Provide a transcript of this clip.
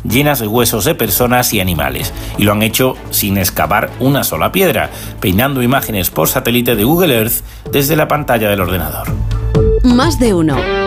llenas de huesos de personas y animales. Y lo han hecho sin excavar una sola piedra, peinando imágenes por satélite de Google Earth desde la pantalla del ordenador. Más de uno.